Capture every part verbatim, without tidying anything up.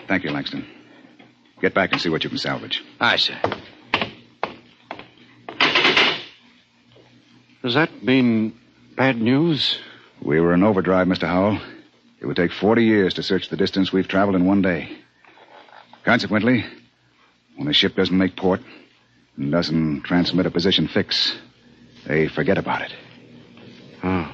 Thank you, Langston. Get back and see what you can salvage. Aye, sir. Does that mean bad news? We were in overdrive, Mister Howell. It would take forty years to search the distance we've traveled in one day. Consequently, when a ship doesn't make port and doesn't transmit a position fix, they forget about it. Oh.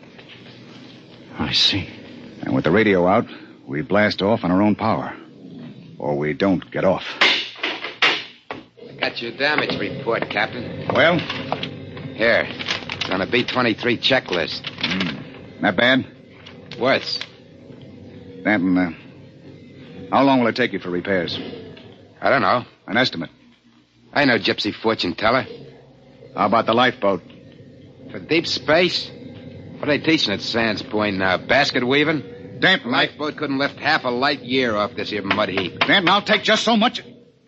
I see. And with the radio out, we blast off on our own power. Or we don't get off. Got your damage report, Captain. Well? Here. It's on a B twenty-three checklist. Mm. Not bad? Worse. Danton, uh, how long will it take you for repairs? I don't know. An estimate. I know gypsy fortune teller. How about the lifeboat? For deep space? What are they teaching at Sands Point now? Basket weaving? Danton, lifeboat couldn't lift half a light year off this here mud heap. Danton, I'll take just so much.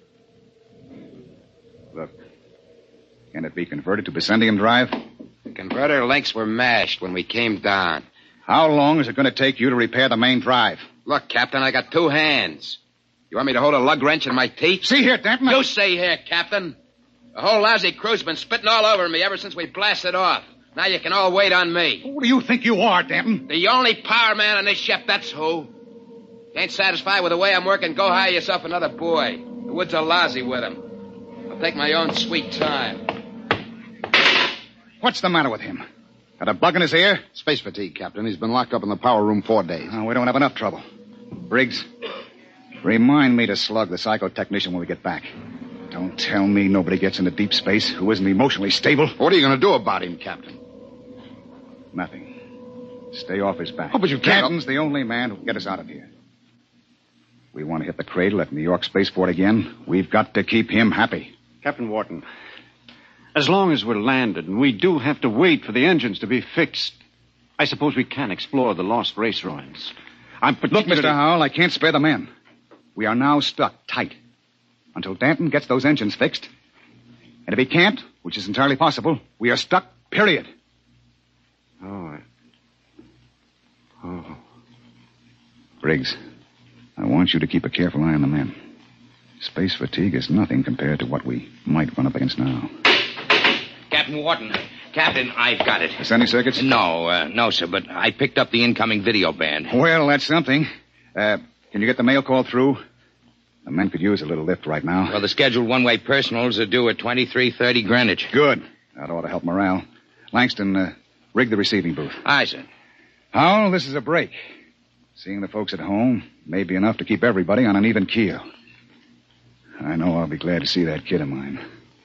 Look, can it be converted to Bessendium drive? The converter links were mashed when we came down. How long is it going to take you to repair the main drive? Look, Captain, I got two hands. You want me to hold a lug wrench in my teeth? See here, Danton. You see here, Captain. The whole lousy crew's been spitting all over me ever since we blasted off. Now you can all wait on me. Who do you think you are, Danton? The only power man on this ship, that's who. Ain't satisfied with the way I'm working, go hire yourself another boy. The woods are lousy with him. I'll take my own sweet time. What's the matter with him? Got a bug in his ear? Space fatigue, Captain. He's been locked up in the power room four days. Oh, we don't have enough trouble. Briggs, remind me to slug the psychotechnician when we get back. Don't tell me nobody gets into deep space who isn't emotionally stable. What are you going to do about him, Captain? Nothing. Stay off his back. Oh, but you can't... Danton's the only man who can get us out of here. We want to hit the cradle at New York Spaceport again. We've got to keep him happy. Captain Wharton, as long as we're landed and we do have to wait for the engines to be fixed, I suppose we can explore the lost race ruins. I'm particularly... Look, Mister Howell, I can't spare the men. We are now stuck tight until Danton gets those engines fixed. And if he can't, which is entirely possible, we are stuck, period. Oh, I... Oh. Briggs, I want you to keep a careful eye on the men. Space fatigue is nothing compared to what we might run up against now. Captain Wharton. Captain, I've got it. Sending circuits? No, uh, no, sir, but I picked up the incoming video band. Well, that's something. Uh, can you get the mail call through? The men could use a little lift right now. Well, the scheduled one-way personals are due at twenty-three thirty Greenwich. Good. That ought to help morale. Langston, uh, rig the receiving booth. Aye, sir. Howell, this is a break. Seeing the folks at home may be enough to keep everybody on an even keel. I know I'll be glad to see that kid of mine.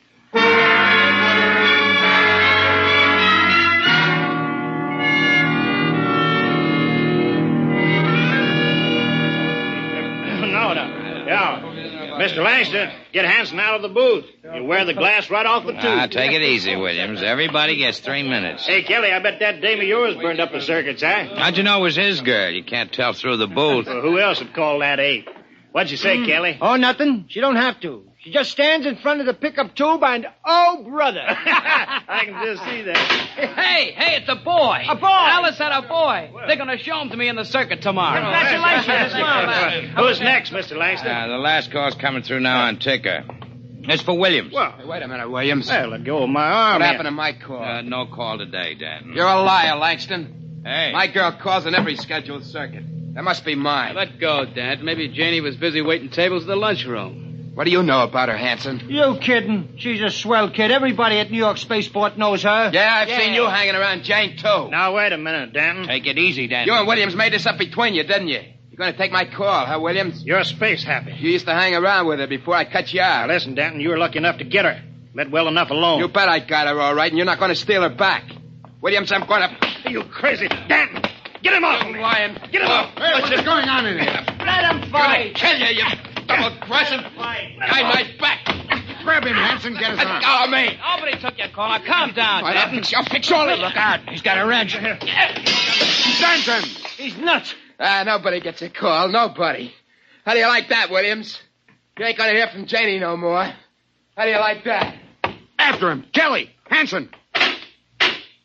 Yeah. Mister Langston, get Hanson out of the booth. You wear the glass right off the tube. Ah, take it easy, Williams. Everybody gets three minutes. Hey, Kelly, I bet that dame of yours burned up the circuits, huh? How'd you know it was his girl? You can't tell through the booth. Well, who else would call that ape? What'd you say, mm. Kelly? Oh, nothing. She don't have to. She just stands in front of the pickup tube and, oh, brother. I can just see that. Hey, hey, it's a boy. A boy. Alice had a boy. Well, they're going to show him to me in the circuit tomorrow. Congratulations. Who's next, Mister Langston? Uh, the last call's coming through now on ticker. It's for Williams. Well, hey, wait a minute, Williams. Hey, let go of my arm. What here. happened to my call? Uh, no call today, Danton. You're a liar, Langston. Hey. My girl calls on every scheduled circuit. That must be mine. Now, let go, Dad. Maybe Janie was busy waiting tables in the lunchroom. What do you know about her, Hanson? You kidding? She's a swell kid. Everybody at New York Spaceport knows her. Yeah, I've yeah. seen you hanging around Jane, too. Now, wait a minute, Danton. Take it easy, Danton. You and Williams made this up between you, didn't you? You're going to take my call, huh, Williams? You're space happy. You used to hang around with her before I cut you out. Now, listen, Danton, you were lucky enough to get her. Let well enough alone. You bet I got her all right, and you're not going to steal her back. Williams, I'm going to... Are you crazy? Danton! Get him off! You lying. Get him off! Hey, what's going on in here? Let him fight. Kill you, you double-crossing. Behind my back. Grab him, Hanson. Get his arm. Let go of me. Nobody took your call. Now, calm down, I'll Dad. fix, I'll fix all of it. Look out. He's got a wrench. Danton! He's nuts. Ah, nobody gets a call. Nobody. How do you like that, Williams? You ain't going to hear from Janie no more. How do you like that? After him. Kelly! Hanson!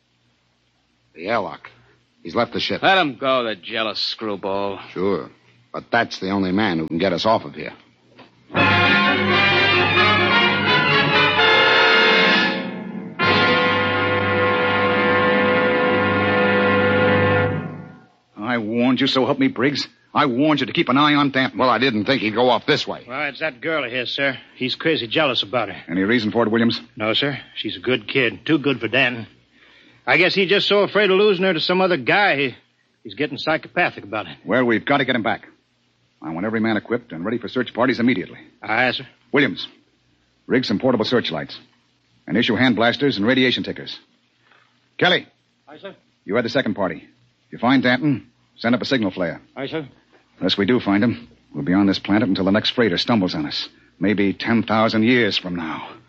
The airlock. He's left the ship. Let him go, the jealous screwball. Sure. But that's the only man who can get us off of here. I warned you, so help me, Briggs. I warned you to keep an eye on Danton. Well, I didn't think he'd go off this way. Well, it's that girl of his, sir. He's crazy jealous about her. Any reason for it, Williams? No, sir. She's a good kid. Too good for Danton. I guess he's just so afraid of losing her to some other guy, he, he's getting psychopathic about it. Well, we've got to get him back. I want every man equipped and ready for search parties immediately. Aye, sir. Williams, rig some portable searchlights. And issue hand blasters and radiation tickers. Kelly. Aye, sir. You had the second party. If you find Danton, send up a signal flare. Aye, sir. Unless we do find him, we'll be on this planet until the next freighter stumbles on us. Maybe ten thousand years from now.